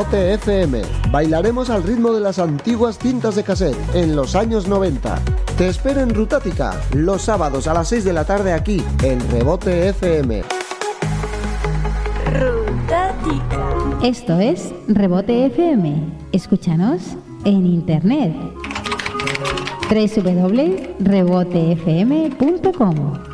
Rebote FM. Bailaremos al ritmo de las antiguas cintas de cassette en los años 90. Te espero en Rutática, los sábados a las 6 de la tarde aquí, en Rebote FM. Rutática. Esto es Rebote FM. Escúchanos en internet. www.rebotefm.com